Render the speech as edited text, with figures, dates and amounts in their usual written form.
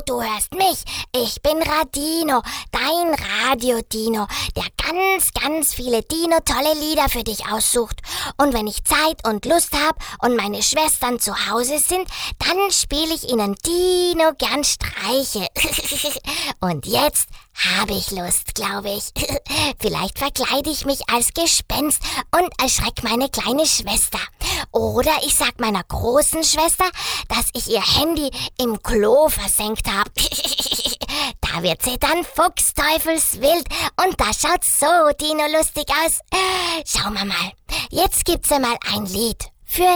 du hörst mich. Ich bin Radino, dein Radio-Dino, der ganz viele Dino-tolle Lieder für dich aussucht. Und wenn ich Zeit und Lust hab und meine Schwestern zu Hause sind, dann spiele ich ihnen Dino gern Streiche. Und jetzt habe ich Lust, glaube ich. Vielleicht verkleide ich mich als Gespenst und erschreck meine kleine Schwester. Oder ich sag meiner großen Schwester, dass ich ihr Handy im Klo versenkt habe. Da wird sie dann fuchsteufelswild und das schaut so Dino-lustig aus. Schauen wir mal. Jetzt gibt's einmal ein Lied.